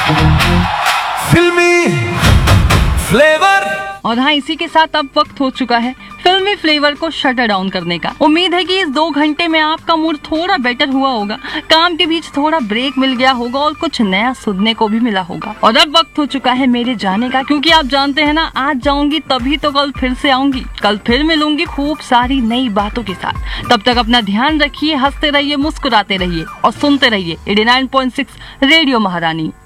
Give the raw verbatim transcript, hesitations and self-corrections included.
फिल्मी फ्लेवर। और हाँ, इसी के साथ अब वक्त हो चुका है फिल्मी फ्लेवर को शटर डाउन करने का। उम्मीद है कि इस दो घंटे में आपका मूड थोड़ा बेटर हुआ होगा, काम के बीच थोड़ा ब्रेक मिल गया होगा और कुछ नया सुनने को भी मिला होगा। और अब वक्त हो चुका है मेरे जाने का, क्योंकि आप जानते हैं ना, आज जाऊंगी तभी तो कल फिर से आऊंगी। कल फिर मिलूंगी खूब सारी नई बातों के साथ। तब तक अपना ध्यान रखिए, हंसते रहिए, मुस्कुराते रहिए और सुनते रहिए eighty nine point six radio महारानी।